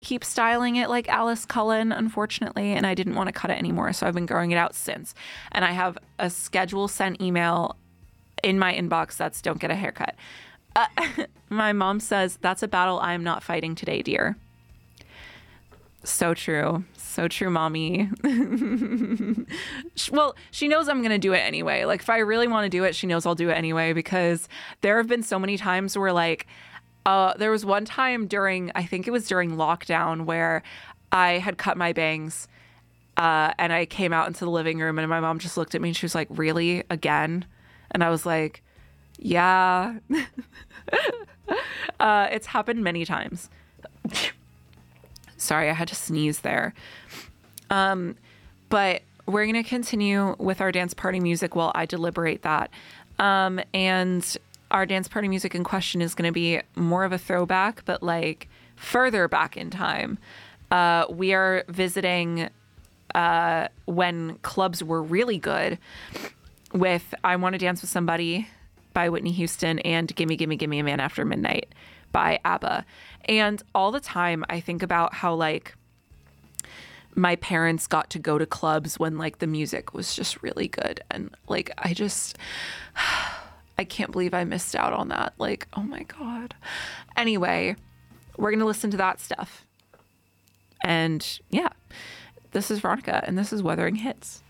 keep styling it like Alice Cullen, unfortunately, and I didn't want to cut it anymore, so I've been growing it out since. And I have a schedule sent email in my inbox that's don't get a haircut. My mom says, that's a battle I am not fighting today, dear. So true. So true, mommy. Well, she knows I'm going to do it anyway. Like, if I really want to do it, she knows I'll do it anyway, because there have been so many times where, like, there was one time I think it was during lockdown, where I had cut my bangs and I came out into the living room and my mom just looked at me and she was like, really? Again? And I was like, yeah. It's happened many times. Sorry, I had to sneeze there. But we're going to continue with our dance party music while I deliberate that. And our dance party music in question is going to be more of a throwback, but like further back in time. We are visiting when clubs were really good with I Want to Dance with Somebody by Whitney Houston and Gimme, Gimme, Gimme a Man After Midnight by ABBA. And all the time I think about how like my parents got to go to clubs when like the music was just really good. And like, I can't believe I missed out on that. Like, oh my God. Anyway, we're going to listen to that stuff. And yeah, this is Veronica and this is Wuthering Hits.